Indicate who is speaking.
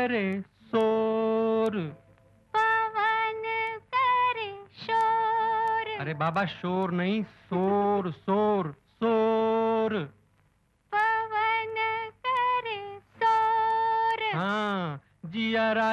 Speaker 1: करे शोर,
Speaker 2: पवन करे शोर।
Speaker 1: अरे बाबा शोर नहीं, शोर शोर शोर।
Speaker 2: पवन करे शोर।
Speaker 1: हाँ, जिया